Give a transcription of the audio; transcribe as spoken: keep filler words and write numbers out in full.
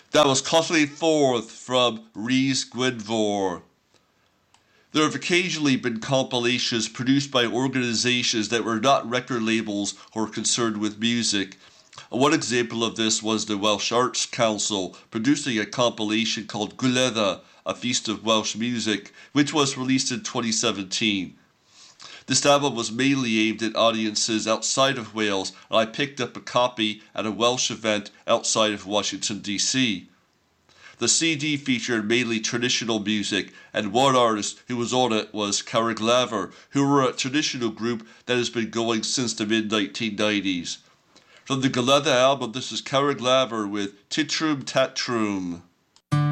That was Cutleigh Forth from Rhys Gwynfor. There have occasionally been compilations produced by organisations that were not record labels or concerned with music. One example of this was the Welsh Arts Council producing a compilation called Gwledda, A Feast of Welsh Music, which was released in twenty seventeen. This album was mainly aimed at audiences outside of Wales, and I picked up a copy at a Welsh event outside of Washington, D C The C D featured mainly traditional music, and one artist who was on it was Carreg Laver, who were a traditional group that has been going since the mid nineteen nineties. From the Gwledda album, this is Carreg Laver with Titrum Tatrum.